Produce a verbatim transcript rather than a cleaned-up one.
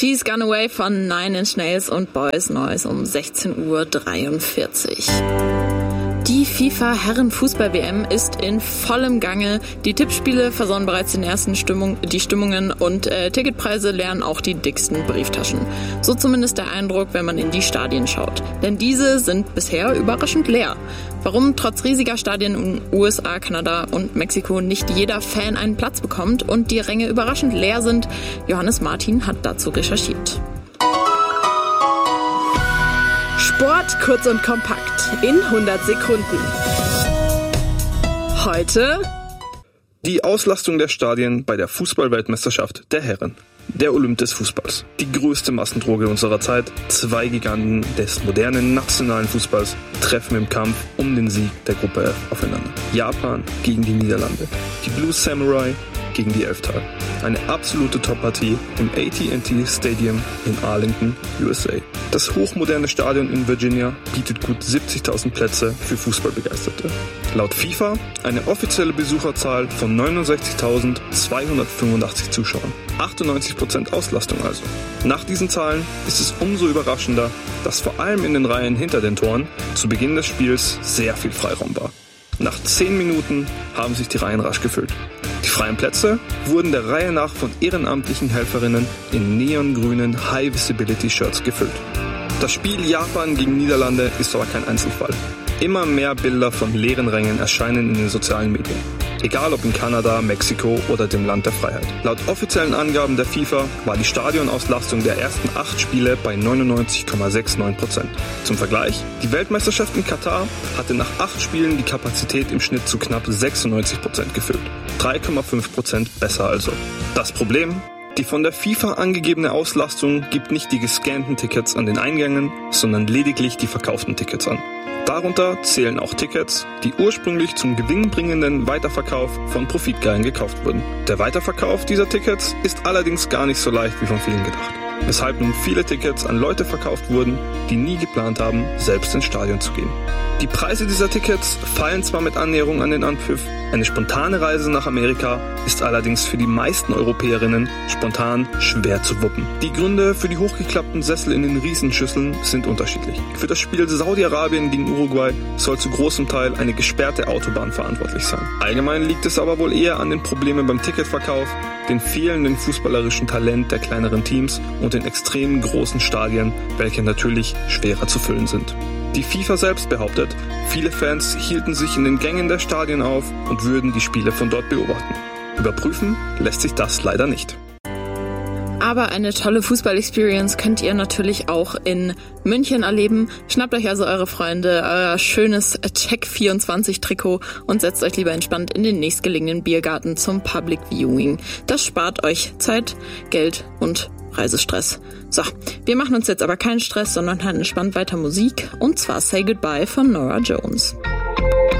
She's Gone Away von Nine Inch Nails und Boys Noise um sechzehn Uhr dreiundvierzig. Die FIFA-Herren-Fußball-W M ist in vollem Gange. Die Tippspiele versauen bereits den ersten Stimmung, die Stimmungen und äh, Ticketpreise leeren auch die dicksten Brieftaschen. So zumindest der Eindruck, wenn man in die Stadien schaut. Denn diese sind bisher überraschend leer. Warum trotz riesiger Stadien in U S A, Kanada und Mexiko nicht jeder Fan einen Platz bekommt und die Ränge überraschend leer sind, Johannes Martin hat dazu recherchiert. Sport kurz und kompakt in hundert Sekunden. Heute die Auslastung der Stadien bei der Fußball-Weltmeisterschaft der Herren. Der Olymp des Fußballs. Die größte Massendroge unserer Zeit. Zwei Giganten des modernen nationalen Fußballs treffen im Kampf um den Sieg der Gruppe F aufeinander. Japan gegen die Niederlande. Die Blue Samurai gegen die Elftal. Eine absolute Top-Partie im A T and T Stadium in Arlington, U S A. Das hochmoderne Stadion in Virginia bietet gut siebzigtausend Plätze für Fußballbegeisterte. Laut FIFA eine offizielle Besucherzahl von neunundsechzigtausendzweihundertfünfundachtzig Zuschauern. achtundneunzig Prozent Auslastung also. Nach diesen Zahlen ist es umso überraschender, dass vor allem in den Reihen hinter den Toren zu Beginn des Spiels sehr viel Freiraum war. Nach zehn Minuten haben sich die Reihen rasch gefüllt. Die freien Plätze wurden der Reihe nach von ehrenamtlichen Helferinnen in neongrünen High-Visibility-Shirts gefüllt. Das Spiel Japan gegen Niederlande ist aber kein Einzelfall. Immer mehr Bilder von leeren Rängen erscheinen in den sozialen Medien. Egal ob in Kanada, Mexiko oder dem Land der Freiheit. Laut offiziellen Angaben der FIFA war die Stadionauslastung der ersten acht Spiele bei neunundneunzig Komma neunundsechzig Prozent. Zum Vergleich, die Weltmeisterschaft in Katar hatte nach acht Spielen die Kapazität im Schnitt zu knapp sechsundneunzig Prozent gefüllt. drei Komma fünf Prozent besser also. Das Problem? Die von der FIFA angegebene Auslastung gibt nicht die gescannten Tickets an den Eingängen, sondern lediglich die verkauften Tickets an. Darunter zählen auch Tickets, die ursprünglich zum gewinnbringenden Weiterverkauf von Profitgeilen gekauft wurden. Der Weiterverkauf dieser Tickets ist allerdings gar nicht so leicht wie von vielen gedacht, weshalb nun viele Tickets an Leute verkauft wurden, die nie geplant haben, selbst ins Stadion zu gehen. Die Preise dieser Tickets fallen zwar mit Annäherung an den Anpfiff, eine spontane Reise nach Amerika ist allerdings für die meisten Europäerinnen spontan schwer zu wuppen. Die Gründe für die hochgeklappten Sessel in den Riesenschüsseln sind unterschiedlich. Für das Spiel Saudi-Arabien gegen Uruguay soll zu großem Teil eine gesperrte Autobahn verantwortlich sein. Allgemein liegt es aber wohl eher an den Problemen beim Ticketverkauf, den fehlenden fußballerischen Talent der kleineren Teams und den extrem großen Stadien, welche natürlich schwerer zu füllen sind. Die FIFA selbst behauptet, viele Fans hielten sich in den Gängen der Stadien auf und würden die Spiele von dort beobachten. Überprüfen lässt sich das leider nicht. Aber eine tolle Fußball-Experience könnt ihr natürlich auch in München erleben. Schnappt euch also eure Freunde, euer schönes Check vierundzwanzig Trikot und setzt euch lieber entspannt in den nächstgelegenen Biergarten zum Public Viewing. Das spart euch Zeit, Geld und Reisestress. So, wir machen uns jetzt aber keinen Stress, sondern hören entspannt weiter Musik. Und zwar Say Goodbye von Norah Jones.